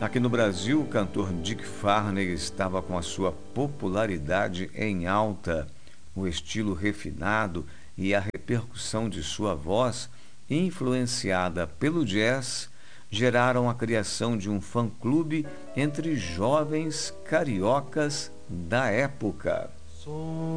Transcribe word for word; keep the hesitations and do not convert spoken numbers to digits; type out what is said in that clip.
Aqui no Brasil, o cantor Dick Farney estava com a sua popularidade em alta. O estilo refinado e a repercussão de sua voz, influenciada pelo jazz, geraram a criação de um fã-clube entre jovens cariocas da época.